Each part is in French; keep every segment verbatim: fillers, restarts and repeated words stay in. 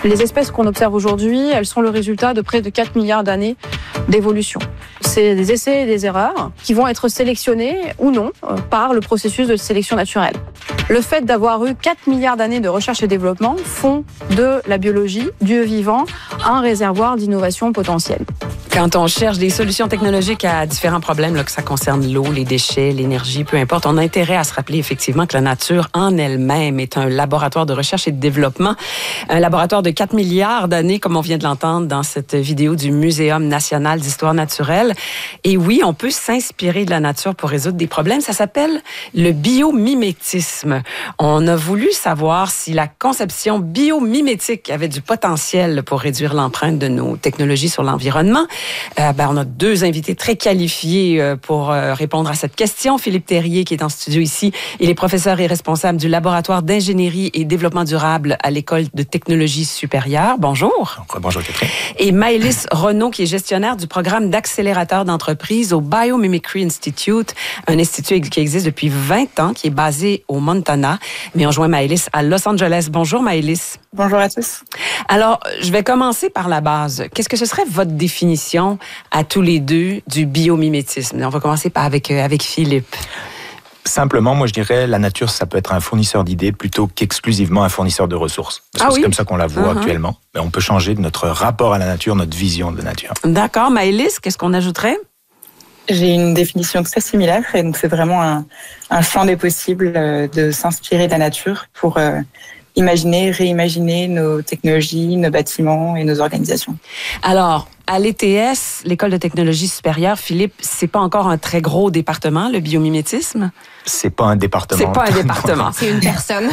Les espèces qu'on observe aujourd'hui, elles sont le résultat de près de quatre milliards d'années d'évolution. C'est des essais et des erreurs qui vont être sélectionnés ou non par le processus de sélection naturelle. Le fait d'avoir eu quatre milliards d'années de recherche et développement font de la biologie, du vivant, un réservoir d'innovation potentielle. Quand on cherche des solutions technologiques à différents problèmes, là, que ça concerne l'eau, les déchets, l'énergie, peu importe, on a intérêt à se rappeler effectivement que la nature en elle-même est un laboratoire de recherche et de développement. Un laboratoire de quatre milliards d'années, comme on vient de l'entendre dans cette vidéo du Muséum national d'histoire naturelle. Et oui, on peut s'inspirer de la nature pour résoudre des problèmes. Ça s'appelle le biomimétisme. On a voulu savoir si la conception biomimétique avait du potentiel pour réduire l'empreinte de nos technologies sur l'environnement. Euh, ben, on a deux invités très qualifiés euh, pour euh, répondre à cette question. Philippe Terrier, qui est en studio ici, il est professeur et responsable du laboratoire d'ingénierie et développement durable à l'École de technologie supérieure. Bonjour. Bonjour, Catherine. Et Maëlys Renaud, qui est gestionnaire du programme d'accélérateur d'entreprise au Biomimicry Institute, un institut qui existe depuis vingt ans, qui est basé au Montana. Mais on joint Maëlys à Los Angeles. Bonjour, Maëlys. Bonjour à tous. Alors, je vais commencer par la base. Qu'est-ce que ce serait votre définition à tous les deux du biomimétisme? On va commencer par avec, euh, avec Philippe. Simplement, moi, je dirais, la nature, ça peut être un fournisseur d'idées plutôt qu'exclusivement un fournisseur de ressources. Parce ah que oui? c'est comme ça qu'on la voit uh-huh. actuellement. Mais on peut changer notre rapport à la nature, notre vision de la nature. D'accord. Maëlys, qu'est-ce qu'on ajouterait? J'ai une définition très similaire. Et donc, c'est vraiment un, un champ des possibles euh, de s'inspirer de la nature pour euh, imaginer, réimaginer nos technologies, nos bâtiments et nos organisations. Alors, à l'E T S, l'École de technologie supérieure, Philippe, c'est pas encore un très gros département, le biomimétisme? C'est pas un département. C'est pas un département. C'est une personne.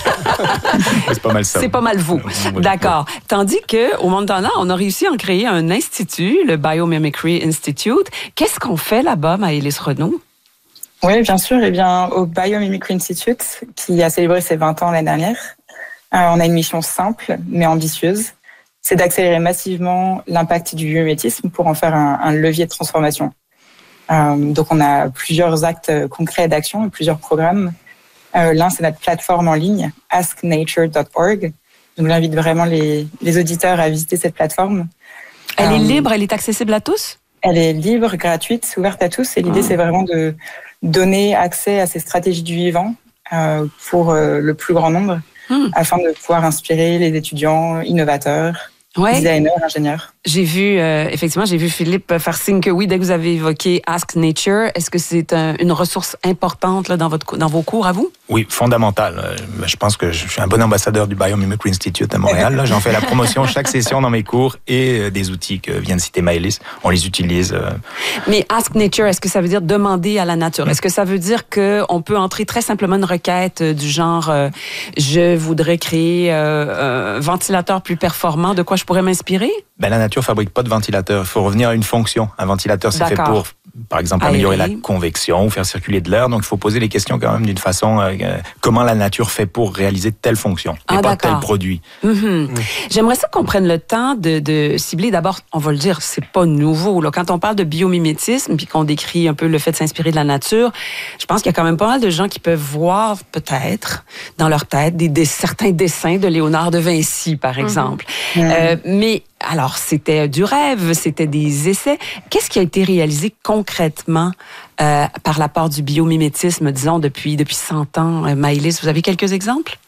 C'est pas mal ça. C'est pas mal vous. D'accord. Tandis que au Montana, on a réussi à en créer un institut, le Biomimicry Institute. Qu'est-ce qu'on fait là-bas, Maëlys Renaud? Oui, bien sûr. Eh bien, au Biomimicry Institute, qui a célébré ses vingt ans l'année dernière, euh, on a une mission simple mais ambitieuse. C'est d'accélérer massivement l'impact du biomimétisme pour en faire un, un levier de transformation. Euh, donc, on a plusieurs actes concrets d'action et plusieurs programmes. Euh, l'un, c'est notre plateforme en ligne, ask nature dot org. Donc, j'invite vraiment les, les auditeurs à visiter cette plateforme. Elle euh, est libre, elle est accessible à tous? Elle est libre, gratuite, ouverte à tous. Et l'idée, ah. c'est vraiment de donner accès à ces stratégies du vivant euh, pour euh, le plus grand nombre, hum. afin de pouvoir inspirer les étudiants, innovateurs, ouais. designers, ingénieurs. J'ai vu, euh, effectivement, j'ai vu Philippe faire signe que oui, dès que vous avez évoqué Ask Nature, est-ce que c'est un, une ressource importante là, dans, votre, dans vos cours à vous? Oui, fondamentale. Je pense que je suis un bon ambassadeur du Biomimicry Institute à Montréal. Là, j'en fais la promotion chaque session dans mes cours et des outils que vient de citer Maëlys, on les utilise. Mais Ask Nature, est-ce que ça veut dire demander à la nature? Est-ce que ça veut dire qu'on peut entrer très simplement une requête du genre euh, je voudrais créer euh, un ventilateur plus performant, de quoi je pourrais m'inspirer? Ben, la nature fabrique pas de ventilateur. Il faut revenir à une fonction. Un ventilateur, c'est fait pour, par exemple, améliorer la convection ou faire circuler de l'air. Donc, il faut poser les questions quand même d'une façon, euh, comment la nature fait pour réaliser telle fonction et ah, pas tel produit. Mm-hmm. Mm. J'aimerais ça qu'on prenne le temps de, de cibler. D'abord, on va le dire, c'est pas nouveau. Là. Quand on parle de biomimétisme puis qu'on décrit un peu le fait de s'inspirer de la nature, je pense qu'il y a quand même pas mal de gens qui peuvent voir, peut-être, dans leur tête, des, des, certains dessins de Léonard de Vinci, par exemple. Mm-hmm. Euh, mais alors, c'était du rêve, c'était des essais. Qu'est-ce qui a été réalisé concrètement euh, par la part du biomimétisme, disons, depuis, depuis cent ans? Maëlys, vous avez quelques exemples?